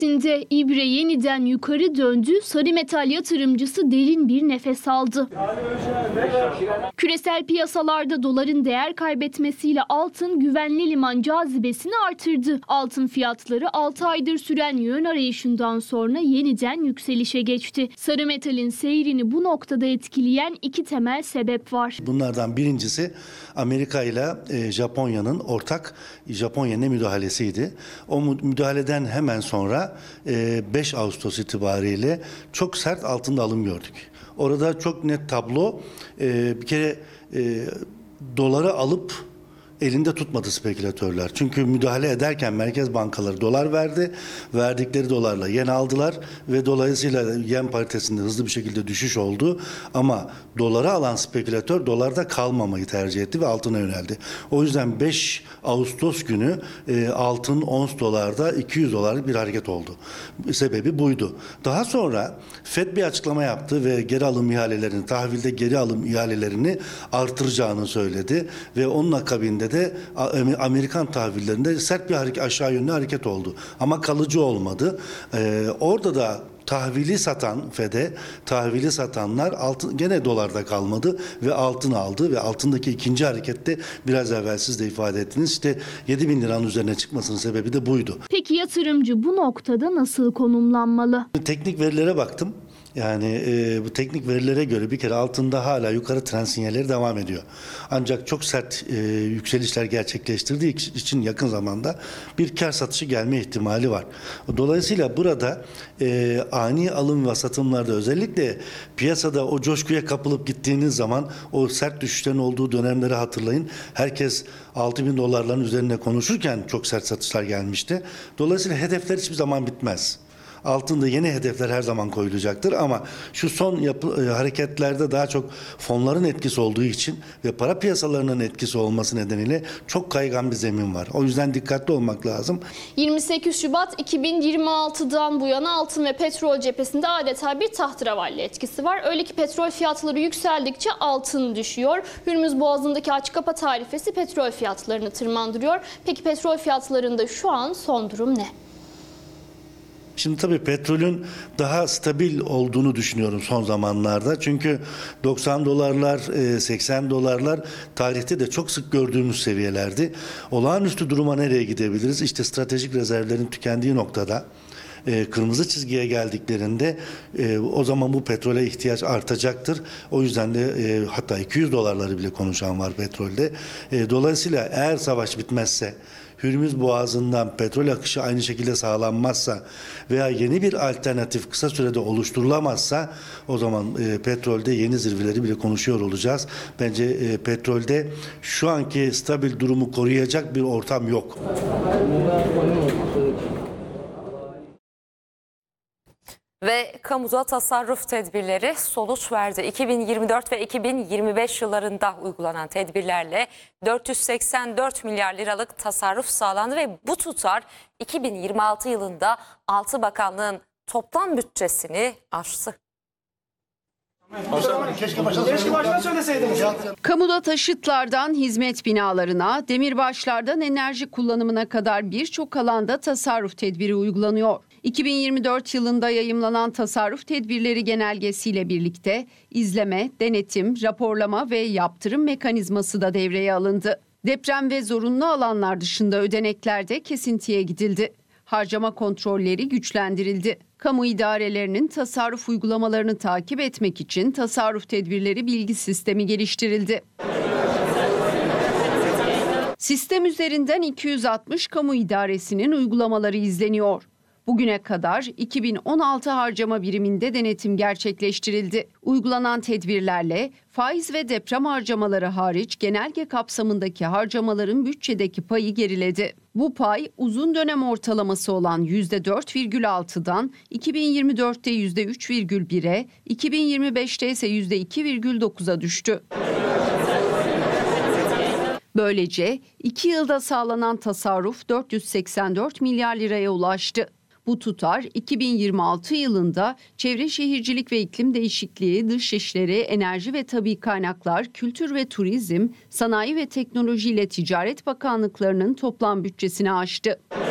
Şimdi ibre yeniden yukarı döndü, sarı metal yatırımcısı derin bir nefes aldı. Küresel piyasalarda doların değer kaybetmesiyle altın güvenli liman cazibesini artırdı. Altın fiyatları 6 aydır süren yön arayışından sonra yeniden yükselişe geçti. Sarı metalin seyrini bu noktada etkileyen iki temel sebep var. Bunlardan birincisi Amerika ile Japonya'nın ortak Japonya'ya müdahalesiydi. O müdahaleden hemen sonra 5 Ağustos itibariyle çok sert altında alım gördük. Orada çok net tablo, bir kere doları alıp elinde tutmadı spekülatörler. Çünkü müdahale ederken merkez bankaları dolar verdi. Verdikleri dolarla yen aldılar ve dolayısıyla yen paritesinde hızlı bir şekilde düşüş oldu. Ama doları alan spekülatör dolarda kalmamayı tercih etti ve altına yöneldi. O yüzden 5 Ağustos günü altın ons dolarda 200 dolarlık bir hareket oldu. Sebebi buydu. Daha sonra FED bir açıklama yaptı ve geri alım ihalelerini, tahvilde geri alım ihalelerini artıracağını söyledi ve onun akabinde de Amerikan tahvillerinde sert bir aşağı yönlü hareket oldu. Ama kalıcı olmadı. Orada da tahvili satan FED'e, tahvili satanlar altın, gene dolarda kalmadı ve altın aldı ve altındaki ikinci harekette biraz evvel siz de ifade ettiniz. İşte 7.000 liranın üzerine çıkmasının sebebi de buydu. Peki yatırımcı bu noktada nasıl konumlanmalı? Teknik verilere baktım. Yani bu teknik verilere göre bir kere altında hala yukarı trend sinyalleri devam ediyor. Ancak çok sert yükselişler gerçekleştirdiği için yakın zamanda bir kar satışı gelme ihtimali var. Dolayısıyla burada ani alım ve satımlarda özellikle piyasada o coşkuya kapılıp gittiğiniz zaman o sert düşüşlerin olduğu dönemleri hatırlayın. Herkes 6.000 dolarların üzerine konuşurken çok sert satışlar gelmişti. Dolayısıyla hedefler hiçbir zaman bitmez. Altında yeni hedefler her zaman koyulacaktır ama şu son hareketlerde daha çok fonların etkisi olduğu için ve para piyasalarının etkisi olması nedeniyle çok kaygan bir zemin var. O yüzden dikkatli olmak lazım. 28 Şubat 2026'dan bu yana altın ve petrol cephesinde adeta bir tahterevalli etkisi var. Öyle ki petrol fiyatları yükseldikçe altın düşüyor. Hürmüz Boğazı'ndaki aç kapa tarifesi petrol fiyatlarını tırmandırıyor. Peki petrol fiyatlarında şu an son durum ne? Şimdi tabii petrolün daha stabil olduğunu düşünüyorum son zamanlarda. Çünkü 90 dolarlar, 80 dolarlar tarihte de çok sık gördüğümüz seviyelerdi. Olağanüstü duruma nereye gidebiliriz? İşte stratejik rezervlerin tükendiği noktada, kırmızı çizgiye geldiklerinde o zaman bu petrole ihtiyaç artacaktır. O yüzden de hatta 200 dolarları bile konuşan var petrolde. Dolayısıyla eğer savaş bitmezse, Hürmüz Boğazı'ndan petrol akışı aynı şekilde sağlanmazsa veya yeni bir alternatif kısa sürede oluşturulamazsa o zaman petrolde yeni zirveleri bile konuşuyor olacağız. Bence petrolde şu anki stabil durumu koruyacak bir ortam yok. Ve kamuda tasarruf tedbirleri sonuç verdi. 2024 ve 2025 yıllarında uygulanan tedbirlerle 484 milyar liralık tasarruf sağlandı ve bu tutar 2026 yılında 6 bakanlığın toplam bütçesini aştı. Keşke baştan söyleseydiniz. Kamuda taşıtlardan hizmet binalarına, demirbaşlardan enerji kullanımına kadar birçok alanda tasarruf tedbiri uygulanıyor. 2024 yılında yayımlanan tasarruf tedbirleri genelgesiyle birlikte izleme, denetim, raporlama ve yaptırım mekanizması da devreye alındı. Deprem ve zorunlu alanlar dışında ödeneklerde kesintiye gidildi. Harcama kontrolleri güçlendirildi. Kamu idarelerinin tasarruf uygulamalarını takip etmek için tasarruf tedbirleri bilgi sistemi geliştirildi. Sistem üzerinden 260 kamu idaresinin uygulamaları izleniyor. Bugüne kadar 2016 harcama biriminde denetim gerçekleştirildi. Uygulanan tedbirlerle faiz ve deprem harcamaları hariç genelge kapsamındaki harcamaların bütçedeki payı geriledi. Bu pay uzun dönem ortalaması olan %4,6'dan 2024'te %3,1'e, 2025'te ise %2,9'a düştü. Böylece 2 yılda sağlanan tasarruf 484 milyar liraya ulaştı. Bu tutar 2026 yılında Çevre Şehircilik ve İklim Değişikliği, Dışişleri, Enerji ve Tabii Kaynaklar, Kültür ve Turizm, Sanayi ve Teknoloji ile Ticaret Bakanlıklarının toplam bütçesini aştı.